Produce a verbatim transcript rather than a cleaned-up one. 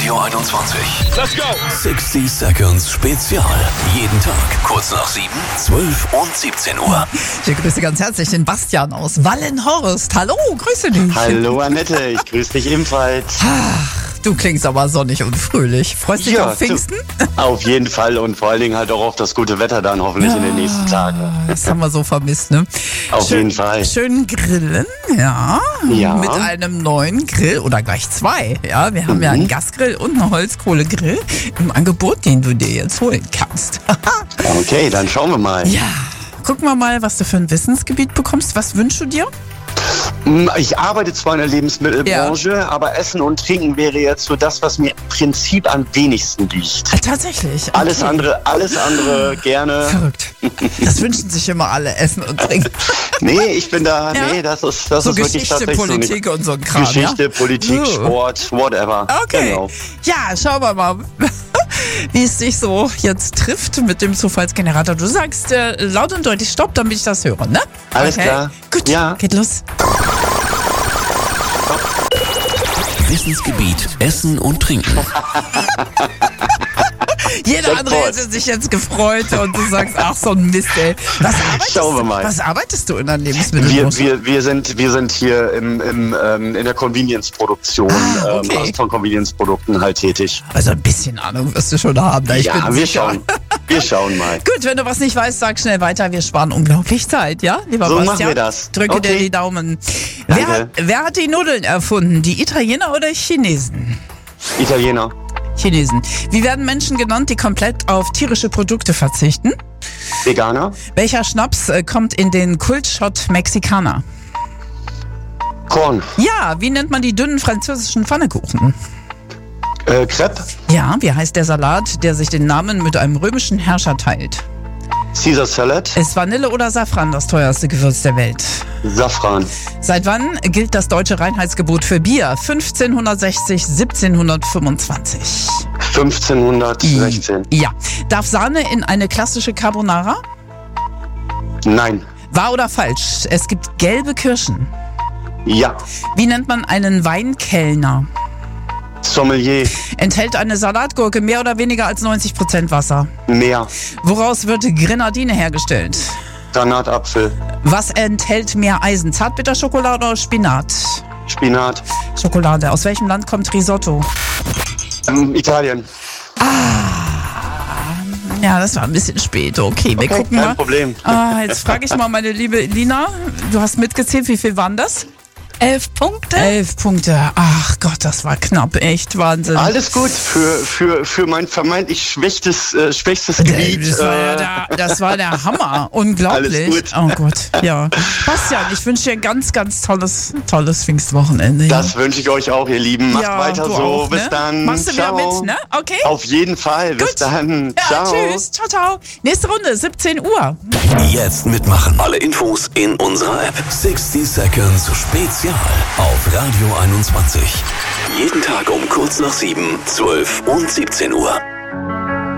Radio einundzwanzig. Let's go! sixty Seconds Spezial. Jeden Tag kurz nach sieben, zwölf und siebzehn Uhr. Ich grüße ganz herzlich den Bastian aus Wallenhorst. Hallo, grüße dich. Hallo Annette, ich grüße dich ebenfalls. Ach, du klingst aber sonnig und fröhlich. Freust dich Ja, auf Pfingsten? du- Auf jeden Fall und vor allen Dingen halt auch auf das gute Wetter dann hoffentlich in den nächsten Tagen. Das haben wir so vermisst, ne? Auf schön, jeden Fall. Schön grillen, ja. Ja. Mit einem neuen Grill oder gleich zwei. Ja, wir haben Mhm. ja einen Gasgrill und einen Holzkohlegrill im Angebot, den du dir jetzt holen kannst. Okay, dann schauen wir mal. Ja, gucken wir mal, was du für ein Wissensgebiet bekommst. Was wünschst du dir? Ich arbeite zwar in der Lebensmittelbranche, ja. aber Essen und Trinken wäre jetzt so das, was mir im Prinzip am wenigsten liegt. Ah, tatsächlich. Okay. Alles andere, alles andere gerne. Verrückt. Das wünschen sich immer alle, Essen und Trinken. Nee, ich bin da, Ja. nee, das ist, das So ist wirklich Geschichte, tatsächlich Politik so und so ein Kram, eine Geschichte, ja? Politik, So. Sport, whatever. Okay. Genau. Ja, schauen wir mal, wie es sich so jetzt trifft mit dem Zufallsgenerator. Du sagst äh, laut und deutlich Stopp, damit ich das höre, ne? Alles klar. Gut, Ja. geht los. Wissensgebiet Essen und Trinken. Jeder Jackpot. andere hätte sich jetzt gefreut und du sagst, ach so ein Mist, ey. Was arbeitest, Schauen wir mal. Was arbeitest du in der Wir, Lebensmittelbranche? wir, wir, sind, wir sind hier im, im, ähm, in der Convenience-Produktion, Ah, okay. ähm, also von Convenience-Produkten halt tätig. Also ein bisschen Ahnung wirst du schon haben. Da ich ja, bin wir sicher. schauen. Wir schauen mal. Gut, wenn du was nicht weißt, sag schnell weiter. Wir sparen unglaublich Zeit, ja? Lieber So Bastian, machen wir das. drücke Okay. dir die Daumen. Wer Danke. hat, wer hat die Nudeln erfunden? Die Italiener oder Chinesen? Italiener. Chinesen. Wie werden Menschen genannt, die komplett auf tierische Produkte verzichten? Veganer. Welcher Schnaps äh, kommt in den Kultshot Mexikaner? Korn. Ja, wie nennt man die dünnen französischen Pfannekuchen? Äh, Crepe. Ja, wie heißt der Salat, der sich den Namen mit einem römischen Herrscher teilt? Caesar Salad. Ist Vanille oder Safran das teuerste Gewürz der Welt? Safran. Seit wann gilt das deutsche Reinheitsgebot für Bier? fünfzehnhundertsechzig, siebzehnhundertfünfundzwanzig. fünfzehnhundertsechzehn. Ja. Darf Sahne in eine klassische Carbonara? Nein. Wahr oder falsch? Es gibt gelbe Kirschen. Ja. Wie nennt man einen Weinkellner? Sommelier. Enthält eine Salatgurke mehr oder weniger als neunzig Prozent Wasser? Meer. Woraus wird Grenadine hergestellt? Granatapfel. Was enthält mehr Eisen? Zartbitterschokolade oder Spinat? Spinat. Schokolade. Aus welchem Land kommt Risotto? Ähm, Italien. Ja, das war ein bisschen spät. Okay, wir Okay, gucken kein mal. Problem. Ah, jetzt frage ich mal meine liebe Lina. Du hast mitgezählt, wie viel waren das? Elf Punkte? Elf Punkte. Ach Gott, das war knapp. Echt Wahnsinn. Alles gut für, für, für mein vermeintlich schwächstes, äh, schwächstes Gebiet. Das war, ja äh, der, das war der Hammer. Unglaublich. Alles gut. Oh Gott, ja. Bastian, ich wünsche dir ein ganz, ganz tolles, tolles Pfingstwochenende. Ja. Das wünsche ich euch auch, ihr Lieben. Macht Ja, weiter du so. auch, Bis ne? dann. Machst du wieder Ciao. mit, ne? Okay. Auf jeden Fall. Bis Gut. dann. Ja, Ciao. tschüss. Ciao, ciao. Nächste Runde, siebzehn Uhr. Jetzt mitmachen. Alle Infos in unserer App. sixty Seconds Spezial auf Radio einundzwanzig. Jeden Tag um kurz nach sieben, zwölf und siebzehn Uhr.